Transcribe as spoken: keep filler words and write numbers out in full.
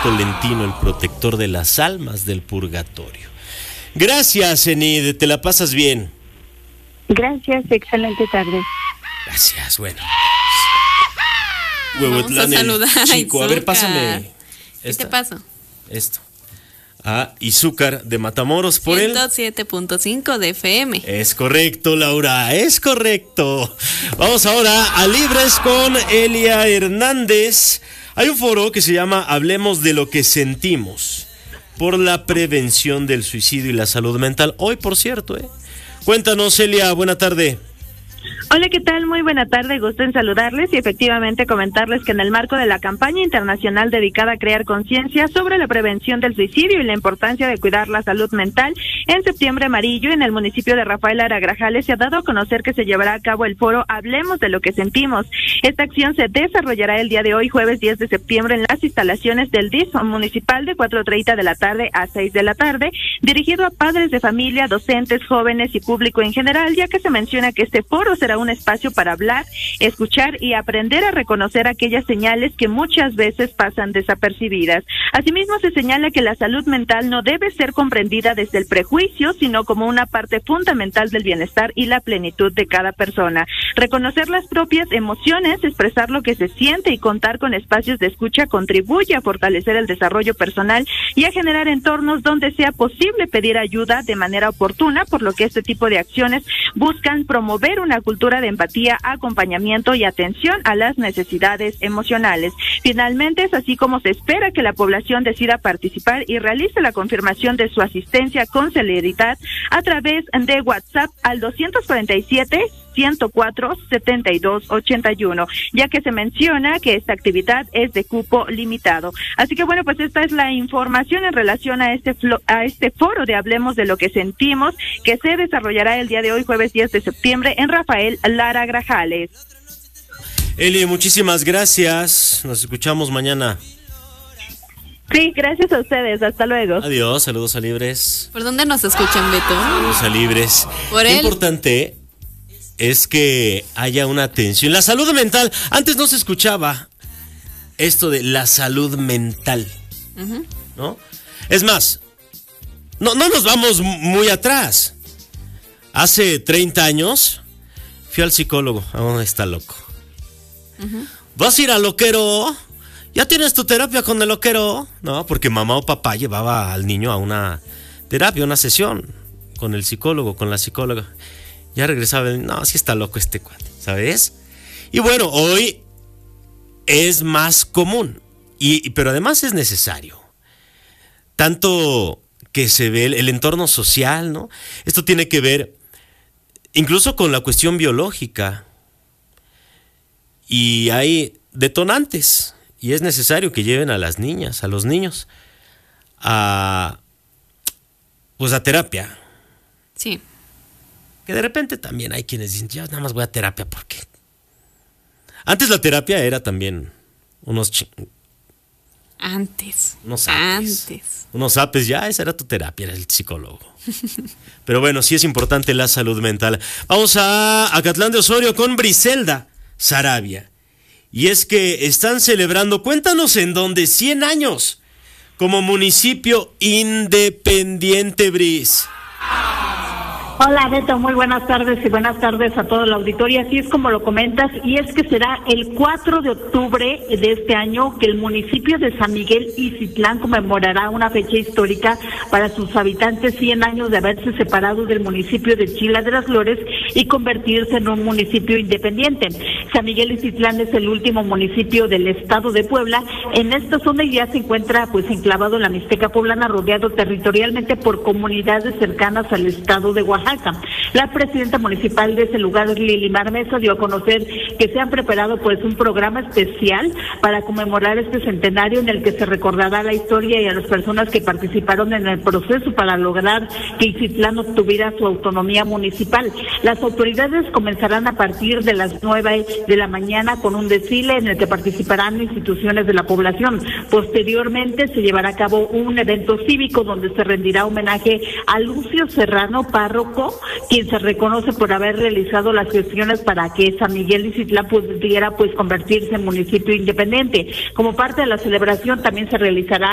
Tolentino, el protector de las almas del purgatorio. Gracias, Enid, te la pasas bien. Gracias, excelente tarde. Gracias, bueno. Vamos a saludar a chico, a ver, pásame. ¿Qué te paso? Esto. A Izúcar de Matamoros por el ciento siete punto cinco de F M. Es correcto, Laura, es correcto. Vamos ahora a Libres con Elia Hernández. Hay un foro que se llama Hablemos de lo que sentimos, por la prevención del suicidio y la salud mental. Hoy, por cierto, ¿eh? Cuéntanos, Elia, buena tarde. Hola, ¿qué tal? Muy buena tarde, gusto en saludarles y efectivamente comentarles que en el marco de la campaña internacional dedicada a crear conciencia sobre la prevención del suicidio y la importancia de cuidar la salud mental, en Septiembre Amarillo, en el municipio de Rafael Lara Grajales, se ha dado a conocer que se llevará a cabo el foro Hablemos de lo que sentimos. Esta acción se desarrollará el día de hoy, jueves diez de septiembre, en las instalaciones del D I F municipal de cuatro treinta de la tarde a seis de la tarde, dirigido a padres de familia, docentes, jóvenes y público en general, ya que se menciona que este foro será un espacio para hablar, escuchar y aprender a reconocer aquellas señales que muchas veces pasan desapercibidas. Asimismo, se señala que la salud mental no debe ser comprendida desde el prejuicio, sino como una parte fundamental del bienestar y la plenitud de cada persona. Reconocer las propias emociones, expresar lo que se siente y contar con espacios de escucha contribuye a fortalecer el desarrollo personal y a generar entornos donde sea posible pedir ayuda de manera oportuna, por lo que este tipo de acciones buscan promover una cultura de empatía, acompañamiento y atención a las necesidades emocionales. Finalmente, es así como se espera que la población decida participar y realice la confirmación de su asistencia con celeridad a través de WhatsApp al doscientos cuarenta y siete, ciento cuatro, setenta y dos ochenta y uno, ya que se menciona que esta actividad es de cupo limitado. Así que bueno, pues esta es la información en relación a este flo- a este foro de Hablemos de lo que sentimos, que se desarrollará el día de hoy, jueves diez de septiembre, en Rafael Lara Grajales. Eli, muchísimas gracias. Nos escuchamos mañana. Sí, gracias a ustedes. Hasta luego. Adiós, saludos a Libres. ¿Por dónde nos escuchan, Beto? Saludos a Libres. Por Qué él. importante es que haya una atención. La salud mental, antes no se escuchaba esto de la salud mental, uh-huh. ¿no? Es más, no, no nos vamos muy atrás. Hace treinta años fui al psicólogo. Oh, está loco. Uh-huh. ¿Vas a ir al loquero? ¿Ya tienes tu terapia con el loquero? No, porque mamá o papá llevaba al niño a una terapia, una sesión con el psicólogo, con la psicóloga. Ya regresaba, no, sí está loco este cuate, ¿sabes? Y bueno, hoy es más común, y, pero además es necesario. Tanto que se ve el, el entorno social, ¿no? Esto tiene que ver incluso con la cuestión biológica. Y hay detonantes, y es necesario que lleven a las niñas, a los niños, a, pues a terapia. Sí. Que de repente también hay quienes dicen, yo nada más voy a terapia porque... Antes la terapia era también unos... Ch... Antes. Unos apes. Antes. Unos apes, ya esa era tu terapia, era el psicólogo. Pero bueno, sí es importante la salud mental. Vamos a Acatlán de Osorio con Briselda Sarabia. Y es que están celebrando, cuéntanos en dónde, cien años como municipio independiente, Bris. Hola Beto, muy buenas tardes y buenas tardes a todo el auditorio. Así es como lo comentas, y es que será el cuatro de octubre de este año que el municipio de San Miguel Izitlán conmemorará una fecha histórica para sus habitantes, cien años de haberse separado del municipio de Chila de las Flores y convertirse en un municipio independiente. San Miguel Izitlán es el último municipio del estado de Puebla. En esta zona ya se encuentra pues enclavado en la Mixteca poblana, rodeado territorialmente por comunidades cercanas al estado de Oaxaca. La presidenta municipal de ese lugar, Lilimar Mesa, dio a conocer que se han preparado pues un programa especial para conmemorar este centenario, en el que se recordará la historia y a las personas que participaron en el proceso para lograr que Izitlán obtuviera su autonomía municipal. Las autoridades comenzarán a partir de las nueve de la mañana con un desfile en el que participarán instituciones de la población. Posteriormente se llevará a cabo un evento cívico donde se rendirá homenaje a Lucio Serrano, párroco, quien se reconoce por haber realizado las gestiones para que San Miguel Izitlán pudiera pues convertirse en municipio independiente. Como parte de la celebración también se realizará